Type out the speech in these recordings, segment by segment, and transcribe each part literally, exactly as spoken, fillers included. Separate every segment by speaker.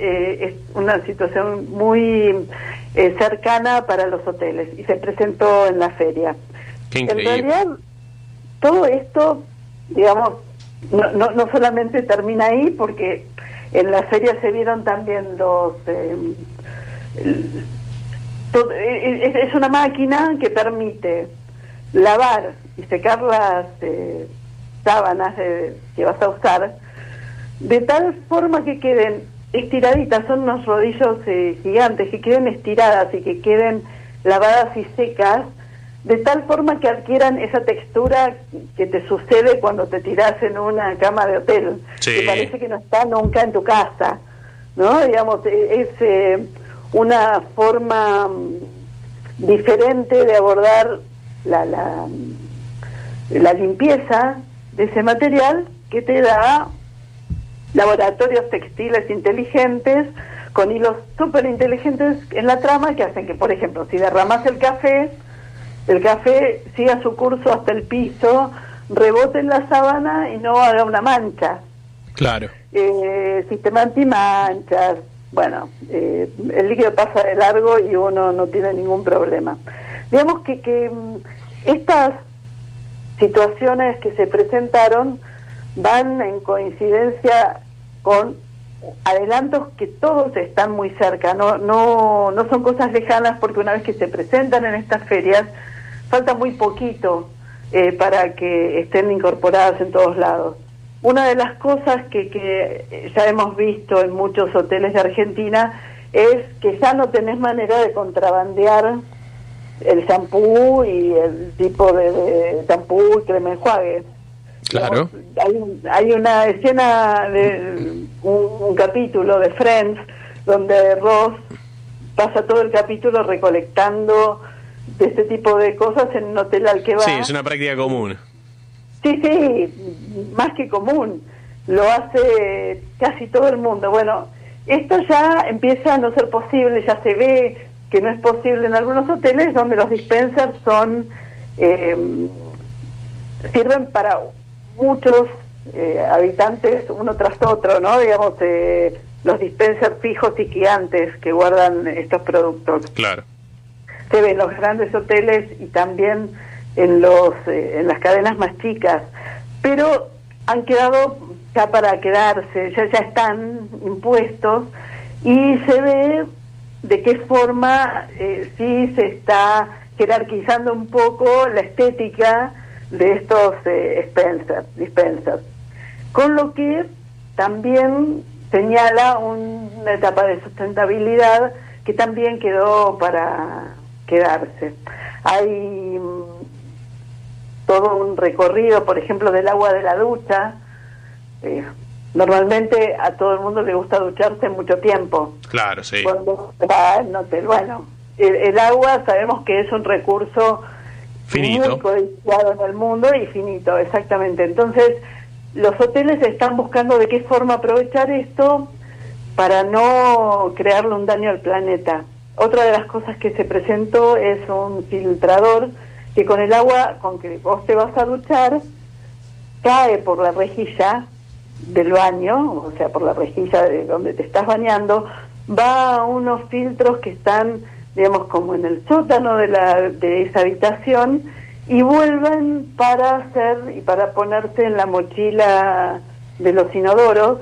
Speaker 1: eh, es una situación muy eh, cercana para los hoteles y se presentó en la feria.
Speaker 2: Qué increíble.
Speaker 1: En realidad, todo esto, digamos, no, no, no solamente termina ahí, porque en la feria se vieron también los... Eh, el, todo, es, es una máquina que permite lavar y secar las eh, sábanas de, que vas a usar de tal forma que queden estiraditas, son unos rodillos eh, gigantes, que queden estiradas y que queden lavadas y secas, de tal forma que adquieran esa textura que te sucede cuando te tirás en una cama de hotel,
Speaker 2: sí.
Speaker 1: que parece que no está nunca en tu casa, ¿no? Digamos, es eh, una forma diferente de abordar la, la, la limpieza de ese material que te da laboratorios textiles inteligentes con hilos súper inteligentes en la trama que hacen que, por ejemplo, si derramas el café, el café siga su curso hasta el piso, rebote en la sábana y no haga una mancha.
Speaker 2: Claro.
Speaker 1: Eh, sistema antimanchas, bueno, eh, el líquido pasa de largo y uno no tiene ningún problema. Digamos que, que estas situaciones que se presentaron van en coincidencia con adelantos que todos están muy cerca, no, no, no son cosas lejanas, porque una vez que se presentan en estas ferias, falta muy poquito eh, para que estén incorporadas en todos lados. Una de las cosas que, que ya hemos visto en muchos hoteles de Argentina es que ya no tenés manera de contrabandear el shampoo y el tipo de, de shampoo y crema enjuague.
Speaker 2: Claro.
Speaker 1: Hay, hay una escena de un, un capítulo de Friends donde Ross pasa todo el capítulo recolectando de este tipo de cosas en un hotel al que va.
Speaker 2: Sí, es una práctica común.
Speaker 1: Sí, sí, más que común. Lo hace casi todo el mundo. Bueno, esto ya empieza a no ser posible, ya se ve que no es posible en algunos hoteles donde los dispensers son eh, sirven para muchos eh, habitantes uno tras otro, ¿no? Digamos, eh, los dispensers fijos y gigantes que guardan estos productos.
Speaker 2: Claro.
Speaker 1: Se ve en los grandes hoteles y también en los eh, en las cadenas más chicas, pero han quedado ya para quedarse, ya, ya están impuestos y se ve de qué forma eh, sí se está jerarquizando un poco la estética de estos eh, dispensers, dispensers, con lo que también señala un, una etapa de sustentabilidad que también quedó para quedarse. Hay mm, todo un recorrido, por ejemplo, del agua de la ducha. Eh, normalmente a todo el mundo le gusta ducharse mucho tiempo.
Speaker 2: Claro, sí.
Speaker 1: Cuando va en hotel, bueno, el, el agua sabemos que es un recurso
Speaker 2: finito,
Speaker 1: muy codiciado en el mundo y finito, exactamente. Entonces, los hoteles están buscando de qué forma aprovechar esto para no crearle un daño al planeta. Otra de las cosas que se presentó es un filtrador que con el agua con que vos te vas a duchar cae por la rejilla del baño, o sea, por la rejilla de donde te estás bañando, va a unos filtros que están, digamos, como en el sótano de la de esa habitación y vuelven para hacer y para ponerse en la mochila de los inodoros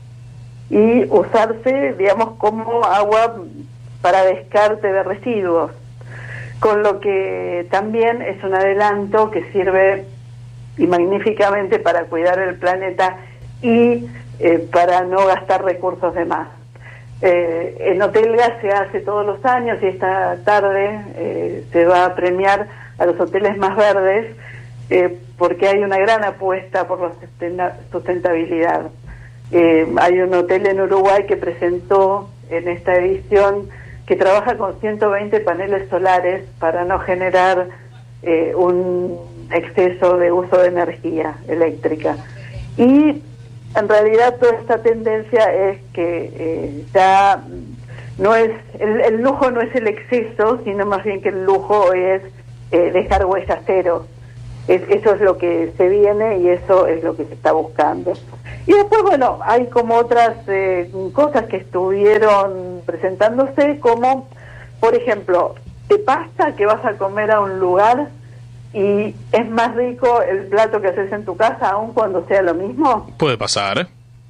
Speaker 1: y usarse, digamos, como agua para descarte de residuos, con lo que también es un adelanto que sirve y magníficamente para cuidar el planeta y eh, para no gastar recursos de más. Eh, en Hotel Gas se hace todos los años y esta tarde eh, se va a premiar a los hoteles más verdes eh, porque hay una gran apuesta por la sustentabilidad. Eh, hay un hotel en Uruguay que presentó en esta edición que trabaja con ciento veinte paneles solares para no generar eh, un exceso de uso de energía eléctrica. Y en realidad toda esta tendencia es que eh, ya no es el, el lujo no es el exceso, sino más bien que el lujo es eh, dejar huella cero. Es, eso es lo que se viene y eso es lo que se está buscando. Y después, bueno, hay como otras eh, cosas que estuvieron presentándose, como, por ejemplo, ¿te pasa que vas a comer a un lugar y es más rico el plato que haces en tu casa, aun cuando sea lo mismo?
Speaker 2: Puede pasar.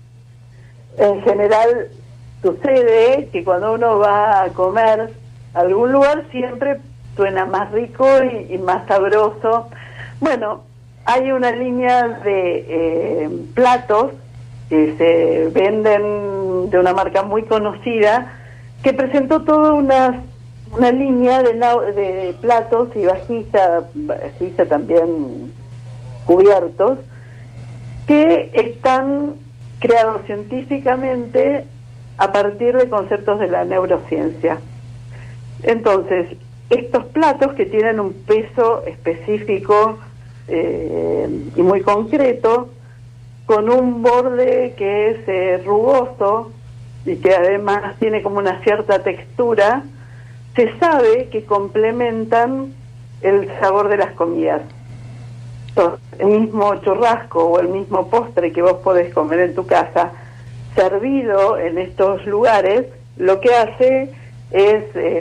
Speaker 1: En general sucede que cuando uno va a comer a algún lugar siempre suena más rico y, y más sabroso. Bueno, hay una línea de eh, platos que se venden de una marca muy conocida que presentó toda una, una línea de, de platos y vajilla, vajilla también cubiertos, que están creados científicamente a partir de conceptos de la neurociencia. Entonces, estos platos que tienen un peso específico eh, y muy concreto, con un borde que es eh, rugoso y que además tiene como una cierta textura, se sabe que complementan el sabor de las comidas. Entonces, el mismo churrasco o el mismo postre que vos podés comer en tu casa, servido en estos lugares, lo que hace es eh,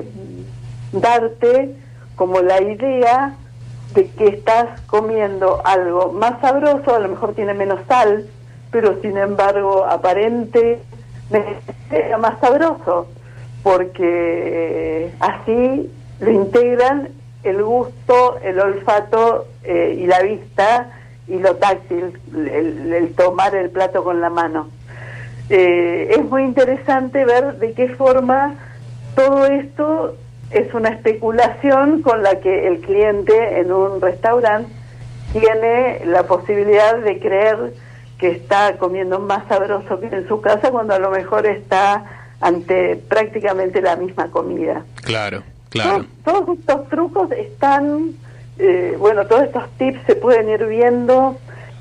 Speaker 1: darte como la idea de que estás comiendo algo más sabroso, a lo mejor tiene menos sal, pero sin embargo aparentemente sea más sabroso, porque así lo integran el gusto, el olfato eh, y la vista y lo táctil, el, el tomar el plato con la mano. Eh, es muy interesante ver de qué forma todo esto es una especulación con la que el cliente en un restaurante tiene la posibilidad de creer que está comiendo más sabroso que en su casa, cuando a lo mejor está ante prácticamente la misma comida.
Speaker 2: Claro, claro.
Speaker 1: Todos, todos estos trucos están, eh, bueno, todos estos tips se pueden ir viendo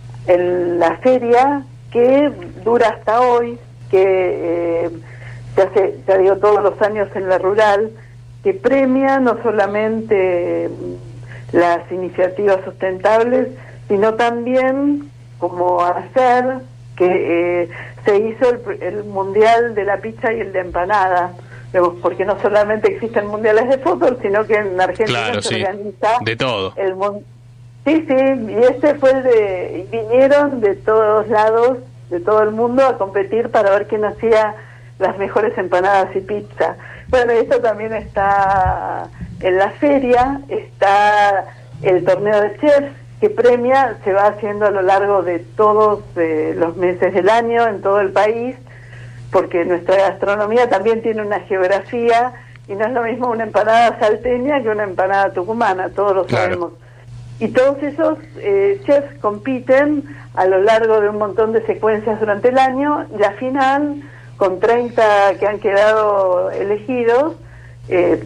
Speaker 1: en la feria, que dura hasta hoy, que eh, se hace, ya digo, todos los años en la rural, que premia no solamente las iniciativas sustentables, sino también, como hacer, que eh, se hizo el, el Mundial de la Pizza y el de Empanada, porque no solamente existen mundiales de fútbol, sino que en Argentina
Speaker 2: claro,
Speaker 1: se
Speaker 2: sí.
Speaker 1: organiza
Speaker 2: de todo.
Speaker 1: El sí, sí, y este fue el de... vinieron de todos lados, de todo el mundo, a competir para ver quién hacía las mejores empanadas y pizza. Bueno, esto también está en la feria, está el torneo de chefs que premia, se va haciendo a lo largo de todos eh, los meses del año en todo el país, porque nuestra gastronomía también tiene una geografía y no es lo mismo una empanada salteña que una empanada tucumana, todos lo
Speaker 2: claro.
Speaker 1: sabemos. Y todos esos eh, chefs compiten a lo largo de un montón de secuencias durante el año, y la final, con treinta que han quedado elegidos, eh,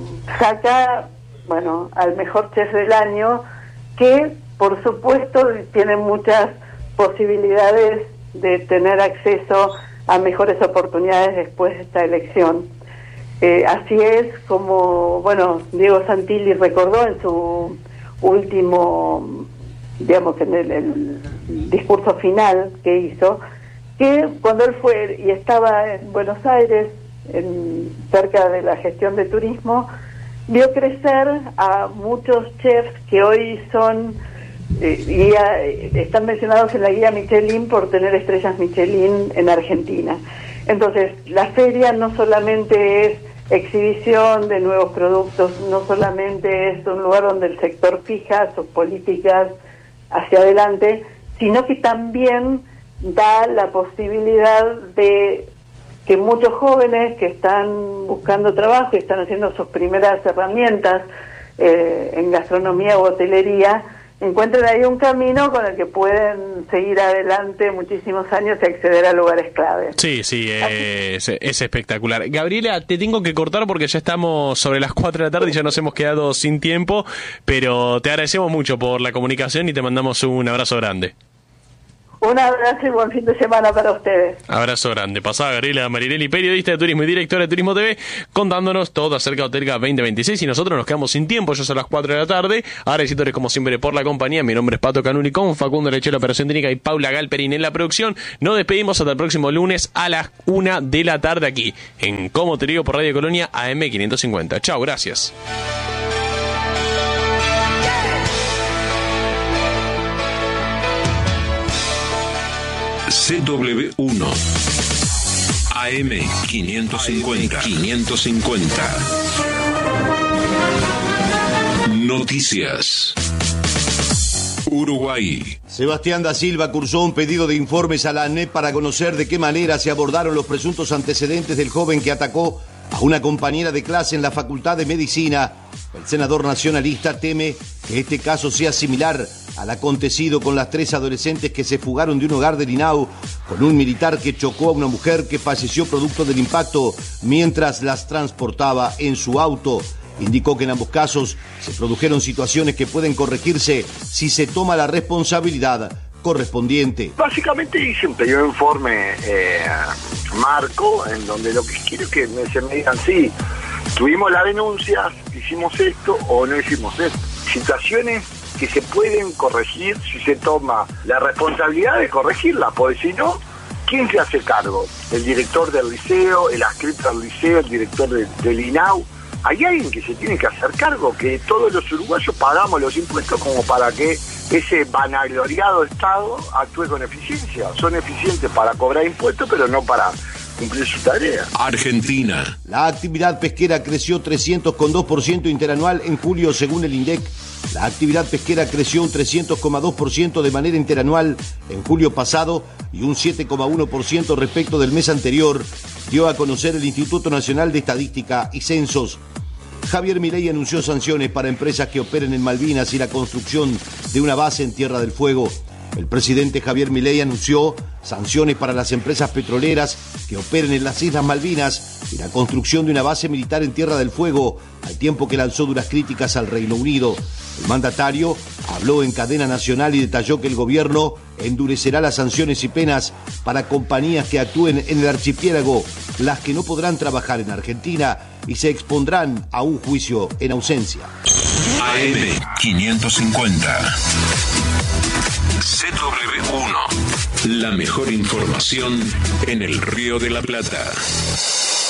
Speaker 1: saca, bueno, al mejor chef del año, que por supuesto tiene muchas posibilidades de tener acceso a mejores oportunidades después de esta elección. Eh, así es como, bueno, Diego Santilli recordó en su último, digamos, en el, el discurso final que hizo, que cuando él fue y estaba en Buenos Aires, en, cerca de la gestión de turismo, vio crecer a muchos chefs que hoy son eh, guía, están mencionados en la guía Michelin por tener estrellas Michelin en Argentina. Entonces, la feria no solamente es exhibición de nuevos productos, no solamente es un lugar donde el sector fija sus políticas hacia adelante, sino que también da la posibilidad de que muchos jóvenes que están buscando trabajo y están haciendo sus primeras herramientas eh, en gastronomía o hotelería, encuentren ahí un camino con el que pueden seguir adelante muchísimos años y acceder a lugares clave.
Speaker 2: Sí, sí, eh, es, es espectacular. Gabriela, te tengo que cortar porque ya estamos sobre las cuatro de la tarde y ya nos hemos quedado sin tiempo, pero te agradecemos mucho por la comunicación y te mandamos un abrazo grande.
Speaker 1: Un abrazo y buen fin de semana para ustedes.
Speaker 2: Abrazo grande. Pasaba Gabriela Marinelli, periodista de turismo y directora de Turismo T V, contándonos todo acerca de Hotelga veinte veintiséis, y nosotros nos quedamos sin tiempo, ya son las cuatro de la tarde. Agradeciéndoles como siempre por la compañía. Mi nombre es Pato Canuni, con Facundo Leche, la operación técnica, y Paula Galperín en la producción. Nos despedimos hasta el próximo lunes a las una de la tarde aquí en Como Te Digo por Radio Colonia A M quinientos cincuenta. Chao, gracias.
Speaker 3: C W uno A M quinientos cincuenta. quinientos cincuenta. Noticias. Uruguay.
Speaker 4: Sebastián da Silva cursó un pedido de informes a la ANEP para conocer de qué manera se abordaron los presuntos antecedentes del joven que atacó a una compañera de clase en la Facultad de Medicina. El senador nacionalista teme que este caso sea similar al acontecido con las tres adolescentes que se fugaron de un hogar del Inau con un militar que chocó a una mujer que falleció producto del impacto mientras las transportaba en su auto. Indicó que en ambos casos se produjeron situaciones que pueden corregirse si se toma la responsabilidad correspondiente.
Speaker 5: Básicamente hice un pedido de informe eh, marco, en donde lo que quiero es que me, se me digan, sí, tuvimos la denuncia, hicimos esto o no hicimos esto. Situaciones que se pueden corregir si se toma la responsabilidad de corregirla, porque si no, ¿quién se hace cargo? El director del liceo, el adscrito al liceo, el director de, del INAU. Hay alguien que se tiene que hacer cargo, que todos los uruguayos pagamos los impuestos como para que ese vanagloriado Estado actúe con eficiencia. Son eficientes para cobrar impuestos, pero no para cumplir su tarea.
Speaker 3: Argentina.
Speaker 4: La actividad pesquera creció trescientos coma dos por ciento interanual en julio según el INDEC. La actividad pesquera creció un trescientos coma dos por ciento de manera interanual en julio pasado y un siete coma uno por ciento respecto del mes anterior, dio a conocer el Instituto Nacional de Estadística y Censos. Javier Milei anunció sanciones para empresas que operen en Malvinas y la construcción de una base en Tierra del Fuego. El presidente Javier Milei anunció sanciones para las empresas petroleras que operen en las Islas Malvinas y la construcción de una base militar en Tierra del Fuego, al tiempo que lanzó duras críticas al Reino Unido. El mandatario habló en cadena nacional y detalló que el gobierno endurecerá las sanciones y penas para compañías que actúen en el archipiélago, las que no podrán trabajar en Argentina y se expondrán a un juicio en ausencia.
Speaker 3: A M quinientos cincuenta. C W uno. La mejor información en el Río de la Plata.